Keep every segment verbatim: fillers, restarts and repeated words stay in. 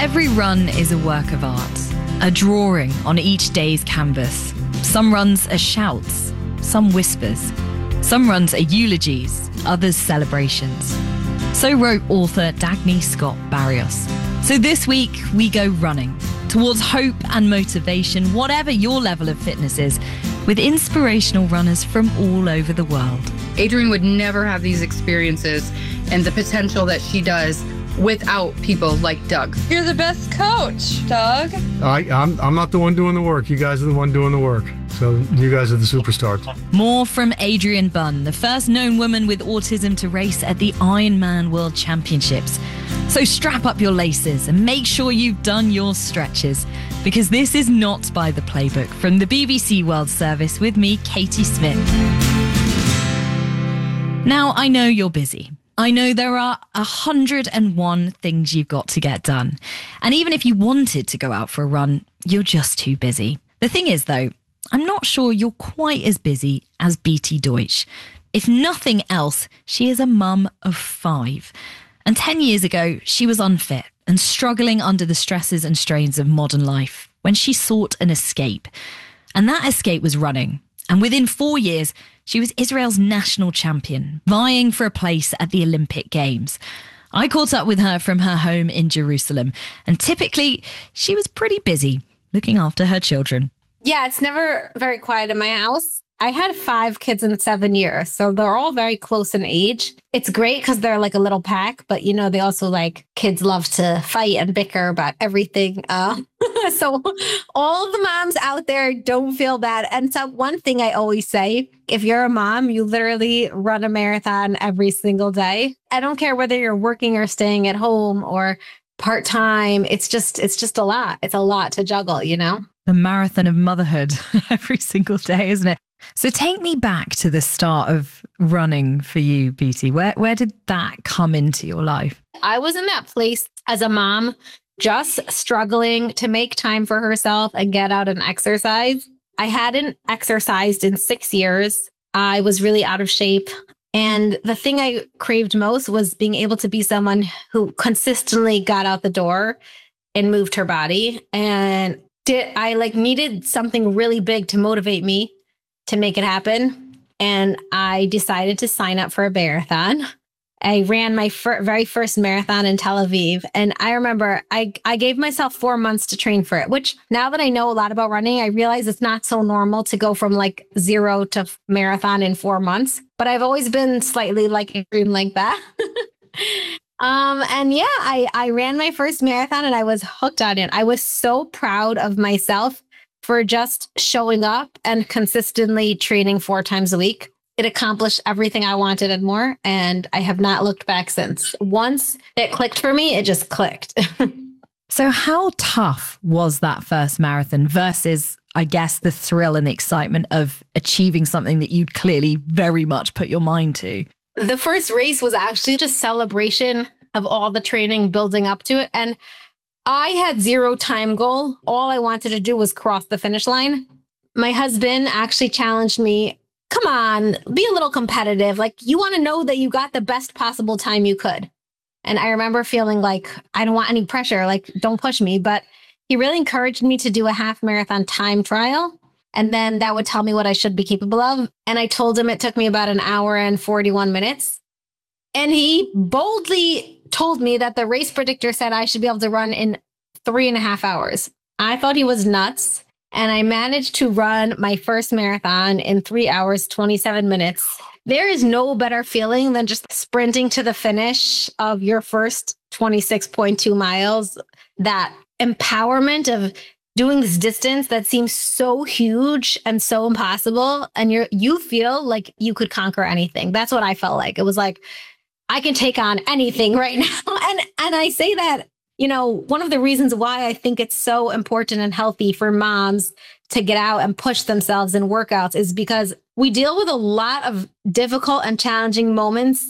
Every run is a work of art, a drawing on each day's canvas. Some runs are shouts, some whispers. Some runs are eulogies, others celebrations. So wrote author Dagny Scott Barrios. So this week, we go running towards hope and motivation, whatever your level of fitness is, with inspirational runners from all over the world. Adrienne would never have these experiences and the potential that she does without people like Doug. You're the best coach, Doug. I, I'm, I'm not the one doing the work. You guys are the one doing the work. So you guys are the superstars. More from Adrienne Bunn, the first known woman with autism to race at the Ironman World Championships. So strap up your laces and make sure you've done your stretches, because this is not by the playbook. From the B B C World Service with me, Katie Smith. Now, I know you're busy. I know there are one hundred and one things you've got to get done. And even if you wanted to go out for a run, you're just too busy. The thing is, though, I'm not sure you're quite as busy as B T Deutsch. If nothing else, she is a mum of five. And ten years ago, she was unfit and struggling under the stresses and strains of modern life when she sought an escape. And that escape was running. And within four years, she was Israel's national champion, vying for a place at the Olympic Games. I caught up with her from her home in Jerusalem, and typically she was pretty busy looking after her children. Yeah, it's never very quiet in my house. I had five kids in seven years, so they're all very close in age. It's great because they're like a little pack, but you know, they also like, kids love to fight and bicker about everything. Uh, so all the moms out there, don't feel bad. And so one thing I always say, if you're a mom, you literally run a marathon every single day. I don't care whether you're working or staying at home or part-time. It's just, it's just a lot. It's a lot to juggle, you know? The marathon of motherhood every single day, isn't it? So take me back to the start of running for you, B T. Where where did that come into your life? I was in that place as a mom, just struggling to make time for herself and get out and exercise. I hadn't exercised in six years. I was really out of shape. And the thing I craved most was being able to be someone who consistently got out the door and moved her body. And did I like needed something really big to motivate me to make it happen. And I decided to sign up for a marathon. I ran my fir- very first marathon in Tel Aviv. And I remember I, I gave myself four months to train for it, which now that I know a lot about running, I realize it's not so normal to go from like zero to marathon in four months. But I've always been slightly like extreme like that. um, and yeah, I, I ran my first marathon and I was hooked on it. I was so proud of myself for just showing up and consistently training four times a week. It accomplished everything I wanted and more, and I have not looked back since. Once it clicked for me, it just clicked. So how tough was that first marathon versus, I guess, the thrill and the excitement of achieving something that you'd clearly very much put your mind to? The first race was actually just celebration of all the training building up to it. And I had zero time goal. All I wanted to do was cross the finish line. My husband actually challenged me, come on, be a little competitive. Like, you want to know that you got the best possible time you could. And I remember feeling like, I don't want any pressure, like, don't push me. But he really encouraged me to do a half marathon time trial. And then that would tell me what I should be capable of. And I told him it took me about an hour and forty-one minutes. And he boldly told me that the race predictor said I should be able to run in three and a half hours. I thought he was nuts. And I managed to run my first marathon in three hours, twenty-seven minutes. There is no better feeling than just sprinting to the finish of your first twenty-six point two miles. That empowerment of doing this distance that seems so huge and so impossible. And you're, you feel like you could conquer anything. That's what I felt like. It was like, I can take on anything right now. And, and I say that, you know, one of the reasons why I think it's so important and healthy for moms to get out and push themselves in workouts is because we deal with a lot of difficult and challenging moments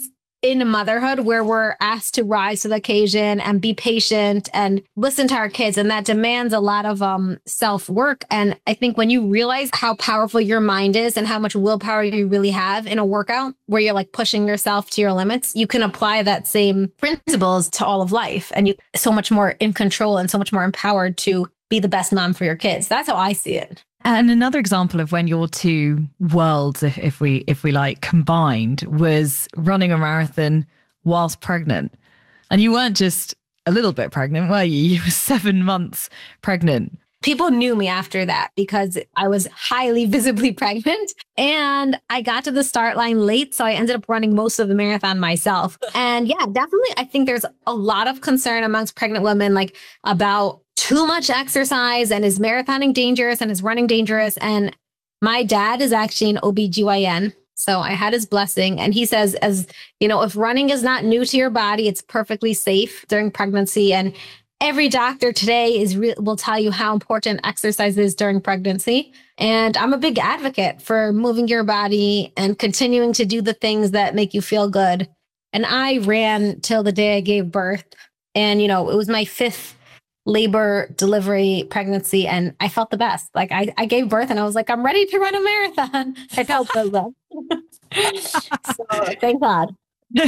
in motherhood where we're asked to rise to the occasion and be patient and listen to our kids. And that demands a lot of um, self-work. And I think when you realize how powerful your mind is and how much willpower you really have in a workout where you're like pushing yourself to your limits, you can apply that same principles to all of life. And you're so much more in control and so much more empowered to be the best mom for your kids. That's how I see it. And another example of when your two worlds, if, if we if we like, combined was running a marathon whilst pregnant. And you weren't just a little bit pregnant, were you? You were seven months pregnant. People knew me after that because I was highly visibly pregnant and I got to the start line late. So I ended up running most of the marathon myself. And yeah, definitely, I think there's a lot of concern amongst pregnant women, like about too much exercise and is marathoning dangerous and is running dangerous. And my dad is actually an O B G Y N. So I had his blessing. And he says, as you know, if running is not new to your body, it's perfectly safe during pregnancy. And every doctor today is re- will tell you how important exercise is during pregnancy. And I'm a big advocate for moving your body and continuing to do the things that make you feel good. And I ran till the day I gave birth. And, you know, it was my fifth labor, delivery, pregnancy, and I felt the best. Like I, I gave birth and I was like, I'm ready to run a marathon. I felt so good. So thank God.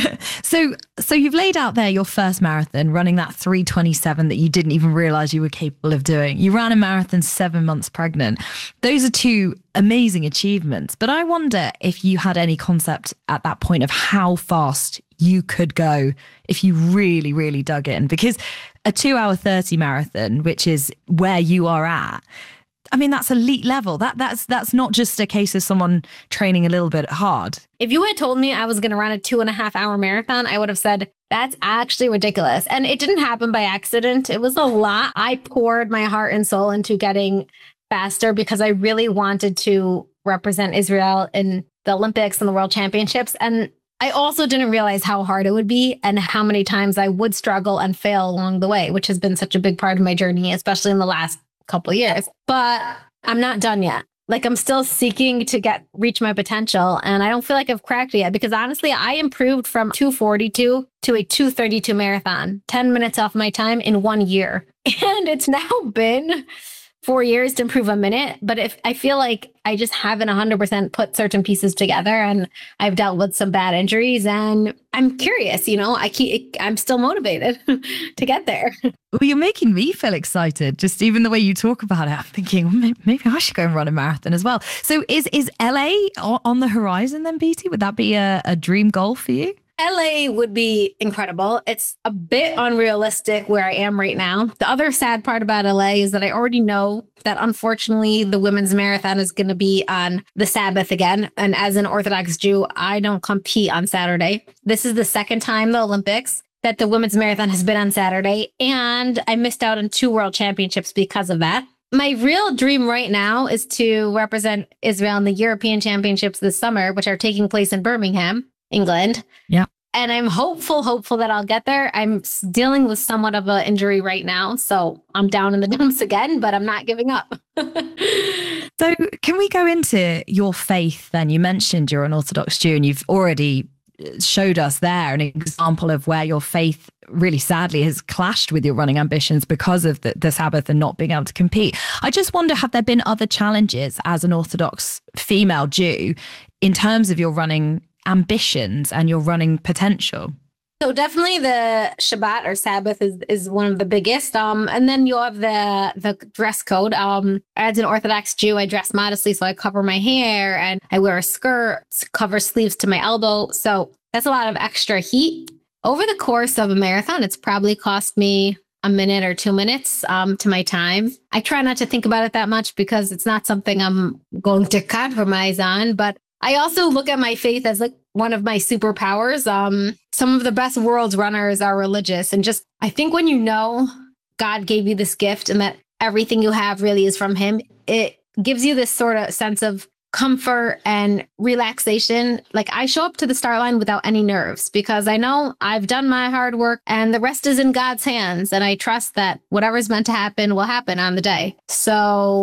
so so you've laid out there your first marathon, running that three twenty-seven that you didn't even realize you were capable of doing. You ran a marathon seven months pregnant. Those are two amazing achievements. But I wonder if you had any concept at that point of how fast you could go if you really, really dug in. Because a two hour thirty marathon, which is where you are at, I mean, that's elite level. That that's that's not just a case of someone training a little bit hard. If you had told me I was going to run a two and a half hour marathon, I would have said, that's actually ridiculous. And it didn't happen by accident. It was a lot. I poured my heart and soul into getting faster because I really wanted to represent Israel in the Olympics and the World Championships. And I also didn't realize how hard it would be and how many times I would struggle and fail along the way, which has been such a big part of my journey, especially in the last couple of years. But I'm not done yet. Like I'm still seeking to get reach my potential. And I don't feel like I've cracked it yet because honestly, I improved from two forty-two to a two thirty-two marathon, ten minutes off my time in one year. And it's now been four years to improve a minute. But if I feel like I just haven't one hundred percent put certain pieces together and I've dealt with some bad injuries and I'm curious, you know, I keep, I'm still motivated to get there. Well, you're making me feel excited. Just even the way you talk about it, I'm thinking, well, maybe I should go and run a marathon as well. So is, is L A on the horizon then, Beatty? Would that be a, a dream goal for you? L A would be incredible. It's a bit unrealistic where I am right now. The other sad part about L A is that I already know that unfortunately the women's marathon is going to be on the Sabbath again. And as an Orthodox Jew, I don't compete on Saturday. This is the second time the Olympics that the women's marathon has been on Saturday. And I missed out on two world championships because of that. My real dream right now is to represent Israel in the European Championships this summer, which are taking place in Birmingham, England. Yeah. And I'm hopeful, hopeful that I'll get there. I'm dealing with somewhat of an injury right now. So I'm down in the dumps again, but I'm not giving up. So can we go into your faith then? You mentioned you're an Orthodox Jew and you've already showed us there an example of where your faith really sadly has clashed with your running ambitions because of the, the Sabbath and not being able to compete. I just wonder, have there been other challenges as an Orthodox female Jew in terms of your running ambitions and your running potential? So definitely the Shabbat or Sabbath is, is one of the biggest. Um, and then you have the the dress code. Um, as an Orthodox Jew, I dress modestly, so I cover my hair and I wear a skirt, cover sleeves to my elbow. So that's a lot of extra heat. Over the course of a marathon, it's probably cost me a minute or two minutes um, to my time. I try not to think about it that much because it's not something I'm going to compromise on, but I also look at my faith as like one of my superpowers. Um, some of the best world's runners are religious. And just, I think when you know God gave you this gift and that everything you have really is from him, it gives you this sort of sense of comfort and relaxation. Like I show up to the start line without any nerves because I know I've done my hard work and the rest is in God's hands. And I trust that whatever's meant to happen will happen on the day. So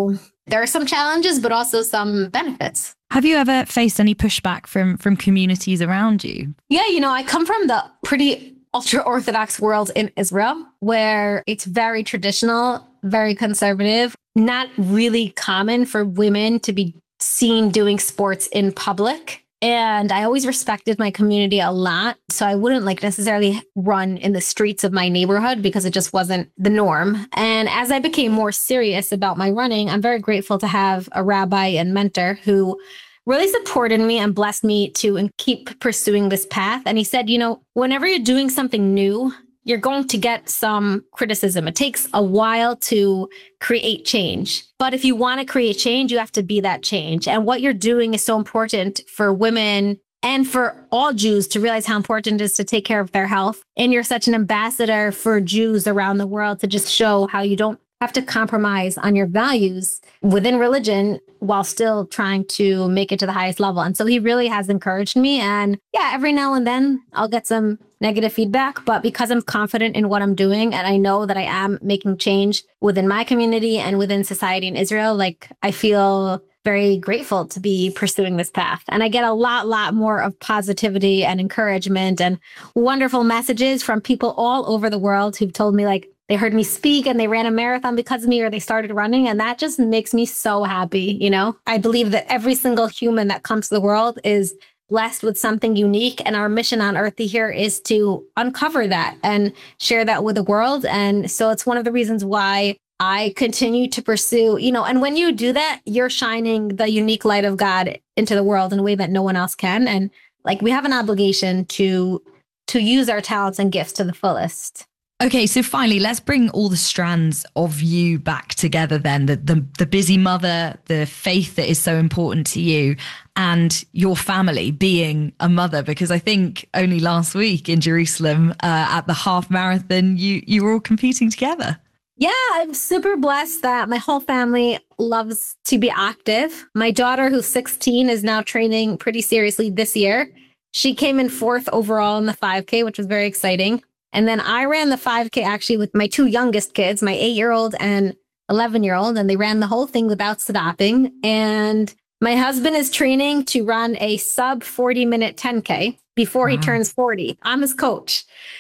there are some challenges, but also some benefits. Have you ever faced any pushback from from communities around you? Yeah, you know, I come from the pretty ultra-Orthodox world in Israel, where it's very traditional, very conservative, not really common for women to be seen doing sports in public. And I always respected my community a lot. So I wouldn't like necessarily run in the streets of my neighborhood because it just wasn't the norm. And as I became more serious about my running, I'm very grateful to have a rabbi and mentor who really supported me and blessed me to keep pursuing this path. And he said, you know, whenever you're doing something new, you're going to get some criticism. It takes a while to create change. But if you want to create change, you have to be that change. And what you're doing is so important for women and for all Jews to realize how important it is to take care of their health. And you're such an ambassador for Jews around the world to just show how you don't have to compromise on your values within religion while still trying to make it to the highest level. And so he really has encouraged me. And yeah, every now and then I'll get some negative feedback, but because I'm confident in what I'm doing and I know that I am making change within my community and within society in Israel, like I feel very grateful to be pursuing this path. And I get a lot, lot more of positivity and encouragement and wonderful messages from people all over the world who've told me like, they heard me speak and they ran a marathon because of me or they started running. And that just makes me so happy. You know, I believe that every single human that comes to the world is blessed with something unique. And our mission on earth here is to uncover that and share that with the world. And so it's one of the reasons why I continue to pursue, you know, and when you do that, you're shining the unique light of God into the world in a way that no one else can. And like we have an obligation to to use our talents and gifts to the fullest. Okay, so finally, let's bring all the strands of you back together then. The, the the busy mother, the faith that is so important to you, and your family being a mother. Because I think only last week in Jerusalem uh, at the half marathon, you, you were all competing together. Yeah, I'm super blessed that my whole family loves to be active. My daughter, who's sixteen, is now training pretty seriously this year. She came in fourth overall in the five K, which was very exciting. And then I ran the five K actually with my two youngest kids, my eight-year-old and eleven-year-old, and they ran the whole thing without stopping. And my husband is training to run a sub forty-minute ten K before wow. he turns forty. I'm his coach.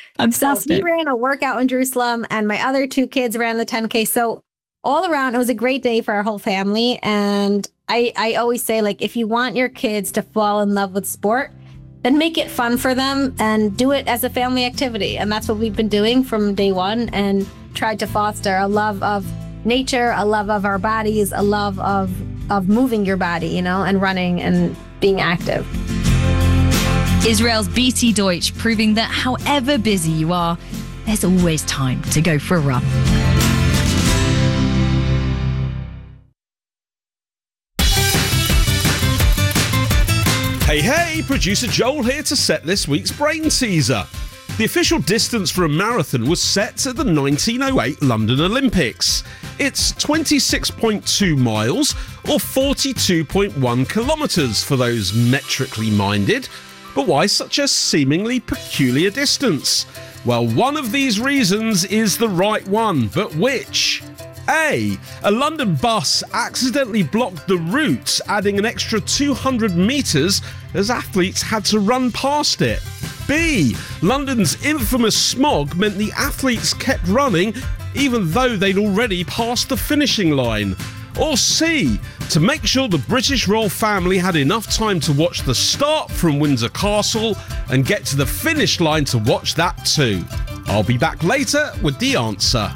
So he ran a workout in Jerusalem, and my other two kids ran the ten K. So all around, it was a great day for our whole family. And I, I always say, like, if you want your kids to fall in love with sport, then make it fun for them and do it as a family activity. And that's what we've been doing from day one and tried to foster a love of nature, a love of our bodies, a love of, of moving your body, you know, and running and being active. Israel's B T Deutsch, proving that however busy you are, there's always time to go for a run. Hey, hey, producer Joel here to set this week's brain teaser. The official distance for a marathon was set at the nineteen oh eight London Olympics. It's twenty-six point two miles or forty-two point one kilometres for those metrically minded. But why such a seemingly peculiar distance? Well, one of these reasons is the right one, but which? A. A London bus accidentally blocked the route, adding an extra two hundred metres as athletes had to run past it. B. London's infamous smog meant the athletes kept running even though they'd already passed the finishing line. Or C. To make sure the British royal family had enough time to watch the start from Windsor Castle and get to the finish line to watch that too. I'll be back later with the answer.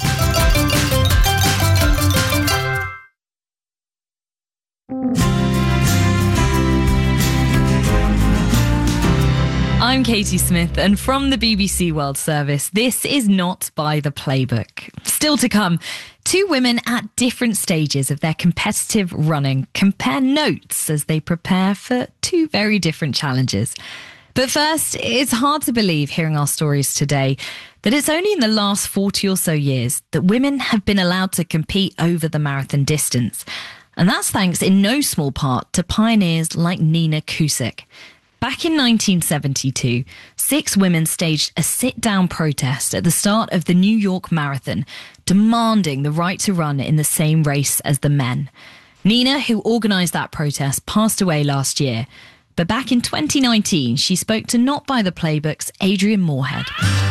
I'm Katie Smith, and from the B B C World Service, this is Not by the Playbook. Still to come, two women at different stages of their competitive running compare notes as they prepare for two very different challenges. But first, it's hard to believe, hearing our stories today, that it's only in the last forty or so years that women have been allowed to compete over the marathon distance. And that's thanks in no small part to pioneers like Nina Kusik. Back in nineteen seventy-two, six women staged a sit-down protest at the start of the New York Marathon, demanding the right to run in the same race as the men. Nina, who organised that protest, passed away last year. But back in twenty nineteen, she spoke to Not By The Playbook's Adrian Moorhead.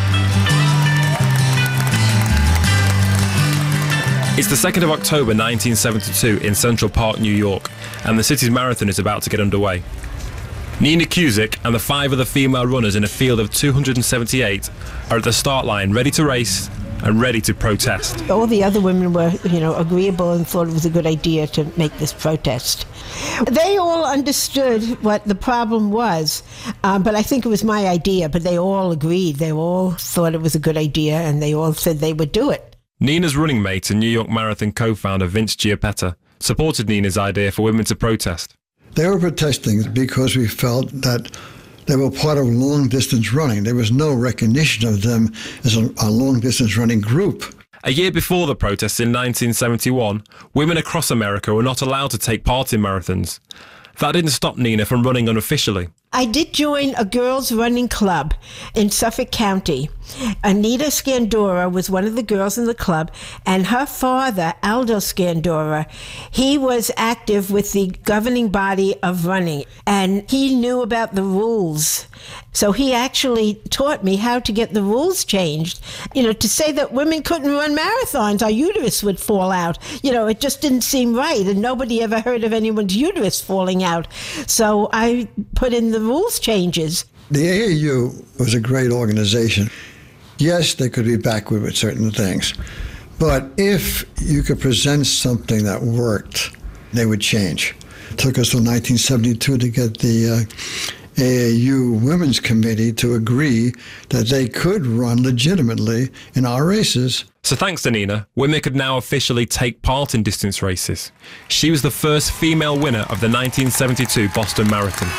It's the second of October nineteen seventy-two in Central Park, New York, and the city's marathon is about to get underway. Nina Cusick and the five other female runners in a field of two hundred seventy-eight are at the start line, ready to race and ready to protest. All the other women were, you know, agreeable and thought it was a good idea to make this protest. They all understood what the problem was, um, but I think it was my idea, but they all agreed. They all thought it was a good idea, and they all said they would do it. Nina's running mate and New York Marathon co-founder Vince Giappetta supported Nina's idea for women to protest. They were protesting because we felt that they were part of long-distance running. There was no recognition of them as a, a long-distance running group. A year before the protests in nineteen seventy-one, women across America were not allowed to take part in marathons. That didn't stop Nina from running unofficially. I did join a girls' running club in Suffolk County. Anita Scandora was one of the girls in the club, and her father, Aldo Scandora, he was active with the governing body of running, and he knew about the rules. So he actually taught me how to get the rules changed. You know, to say that women couldn't run marathons, our uterus would fall out. You know, it just didn't seem right, and nobody ever heard of anyone's uterus falling out. So I put in the rules changes. The A A U was a great organization. Yes, they could be backward with certain things, but if you could present something that worked, they would change. It took us till nineteen seventy-two to get the uh, A A U Women's Committee to agree that they could run legitimately in our races. So thanks to Nina, women could now officially take part in distance races. She was the first female winner of the nineteen seventy-two Boston Marathon.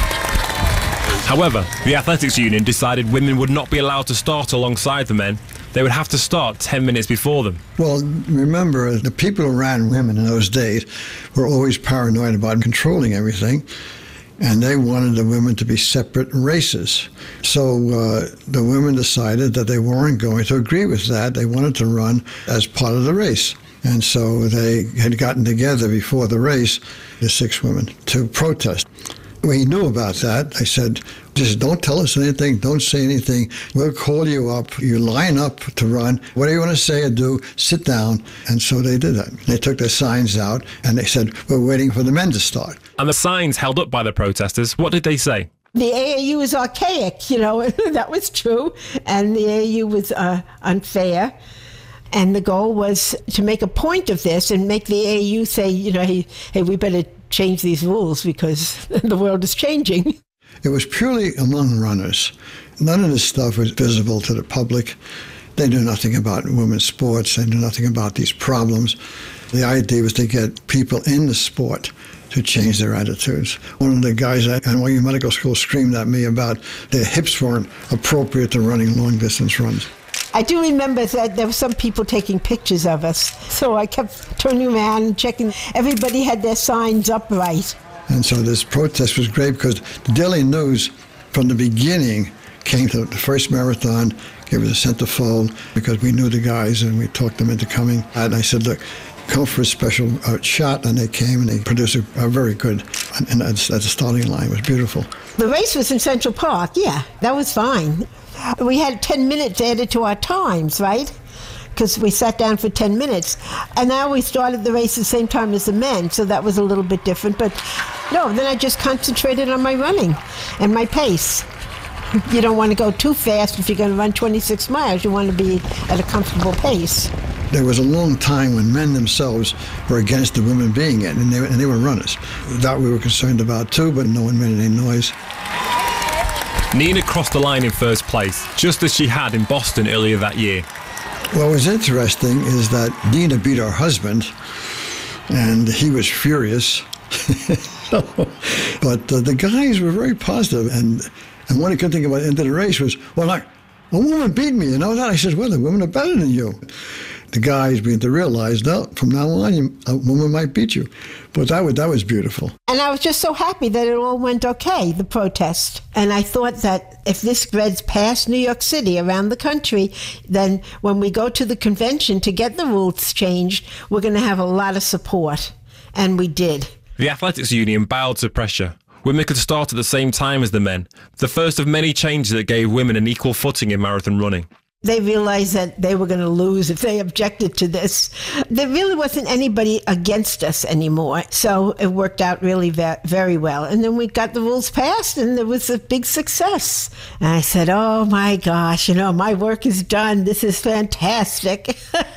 However, the Athletics Union decided women would not be allowed to start alongside the men. They would have to start ten minutes before them. Well, remember, the people who ran women in those days were always paranoid about controlling everything, and they wanted the women to be separate races. So uh, the women decided that they weren't going to agree with that. They wanted to run as part of the race. And so they had gotten together before the race, the six women, to protest. We knew about that. I said, just don't tell us anything, don't say anything. We'll call you up. You line up to run. Whatever you want to say or do, sit down. And so they did that. They took their signs out and they said, we're waiting for the men to start. And the signs held up by the protesters, what did they say? The A A U is archaic, you know, that was true. And the A A U was uh, unfair. And the goal was to make a point of this and make the A A U say, you know, hey, hey, we better change these rules because the world is changing. It was purely among runners. None of this stuff was visible to the public. They knew nothing about women's sports. They knew nothing about these problems. The idea was to get people in the sport to change their attitudes. One of the guys at N Y U Medical School screamed at me about their hips weren't appropriate to running long-distance runs. I do remember that there were some people taking pictures of us, so I kept turning around and checking. Everybody had their signs up right. And so this protest was great because the Daily News, from the beginning, came to the first marathon, gave us a centerfold because we knew the guys and we talked them into coming. And I said, look, come for a special uh, shot, and they came and they produced a, a very good, and at the starting line. It was beautiful. The race was in Central Park, yeah, that was fine. We had ten minutes added to our times, right? Because we sat down for ten minutes. And now we started the race at the same time as the men, so that was a little bit different. But no, then I just concentrated on my running and my pace. You don't want to go too fast if you're going to run twenty-six miles. You want to be at a comfortable pace. There was a long time when men themselves were against the women being in, and they, and they were runners. That we were concerned about too, but no one made any noise. Nina crossed the line in first place, just as she had in Boston earlier that year. What was interesting is that Nina beat her husband, and he was furious. so, but uh, the guys were very positive, and and one good thing about the end of the race was, well, like, a woman beat me, you know that? I said, well, the women are better than you. The guys began to realize, no, from now on, you, a woman might beat you. But that was, that was beautiful. And I was just so happy that it all went okay, the protest. And I thought that if this spreads past New York City, around the country, then when we go to the convention to get the rules changed, we're going to have a lot of support. and we did. The Athletics Union bowed to pressure. Women could start at the same time as the men, the first of many changes that gave women an equal footing in marathon running. They realized that they were going to lose if they objected to this. There really wasn't anybody against us anymore, so it worked out really ve- very well. And then we got the rules passed, and it was a big success. And I said, oh my gosh, you know, my work is done. This is fantastic.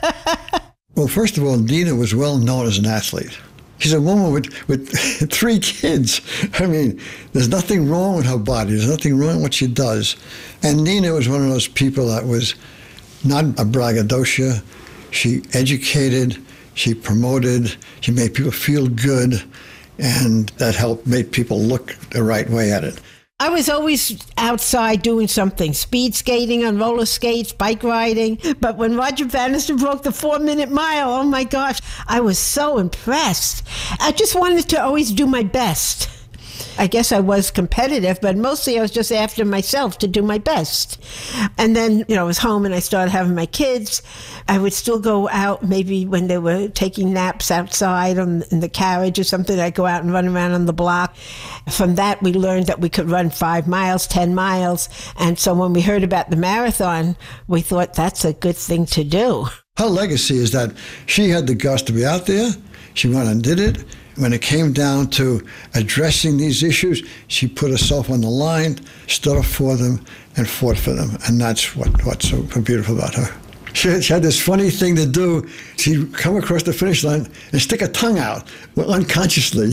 Well, first of all, Nina was well known as an athlete. She's a woman with, with three kids. I mean, there's nothing wrong with her body. There's nothing wrong with what she does. And Nina was one of those people that was not a braggadocio. She educated, she promoted, she made people feel good, and that helped make people look the right way at it. I was always outside doing something, speed skating on roller skates, bike riding. But when Roger Bannister broke the four-minute mile, oh my gosh, I was so impressed. I just wanted to always do my best. I guess I was competitive, but mostly I was just after myself to do my best. And then, you know, I was home and I started having my kids. I would still go out maybe when they were taking naps outside on, in the carriage or something. I'd go out and run around on the block. From that, we learned that we could run five miles, ten miles. And so when we heard about the marathon, we thought that's a good thing to do. Her legacy is that she had the guts to be out there. She went and did it. When it came down to addressing these issues, she put herself on the line, stood up for them, and fought for them. And that's what, what's so beautiful about her. She had, she had this funny thing to do. She'd come across the finish line and stick her tongue out, well, unconsciously.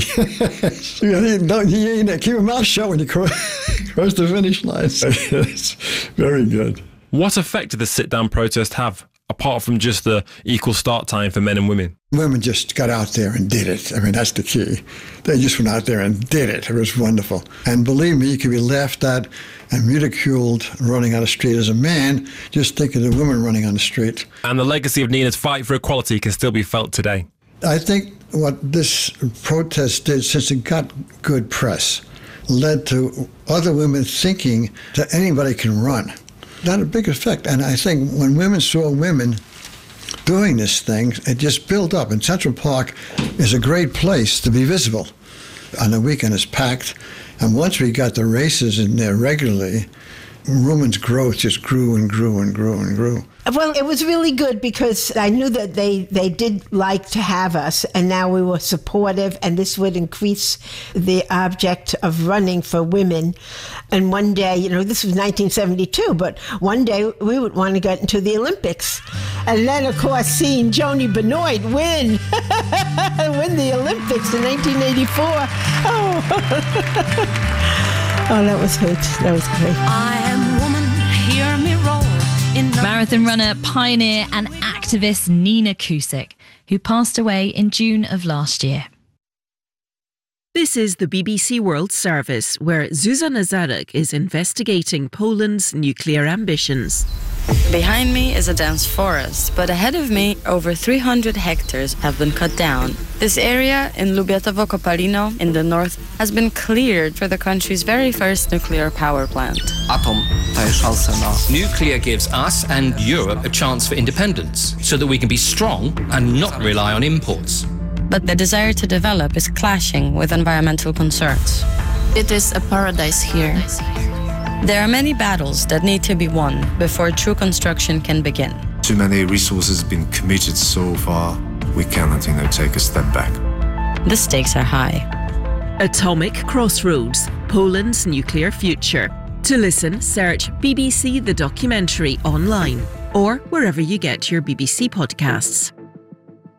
you know, don't, you, you keep your mouth shut when you cross, cross the finish line. It's very good. What effect did the sit-down protest have, apart from just the equal start time for men and women? Women just got out there and did it. I mean, that's the key. They just went out there and did it. It was wonderful. And believe me, you could be laughed at and ridiculed running on the street as a man. Just think of the women running on the street. And the legacy of Nina's fight for equality can still be felt today. I think what this protest did, since it got good press, led to other women thinking that anybody can run. That had a big effect. And I think when women saw women doing this thing, it just built up. And Central Park is a great place to be visible. On the weekend, it's packed. And once we got the races in there regularly, women's growth just grew and grew and grew and grew. Well, it was really good because I knew that they, they did like to have us, and now we were supportive, and this would increase the object of running for women. And one day, you know, this was nineteen seventy-two, but one day we would want to get into the Olympics. And then, of course, seeing Joni Benoit win, win the Olympics in nineteen eighty-four. Oh, oh that was good. That was great. I am woman, hear me roar. Marathon runner, pioneer and activist Nina Cusick, who passed away in June of last year. This is the B B C World Service, where Zuzana Zadok is investigating Poland's nuclear ambitions. Behind me is a dense forest, but ahead of me, over three hundred hectares have been cut down. This area in Lubiatowo Kopalino in the north has been cleared for the country's very first nuclear power plant. Nuclear gives us and Europe a chance for independence, so that we can be strong and not rely on imports. But the desire to develop is clashing with environmental concerns. It is a paradise here. There are many battles that need to be won before true construction can begin. Too many resources have been committed so far. We cannot, you know, take a step back. The stakes are high. Atomic Crossroads, Poland's nuclear future. To listen, search B B C The Documentary online or wherever you get your B B C podcasts.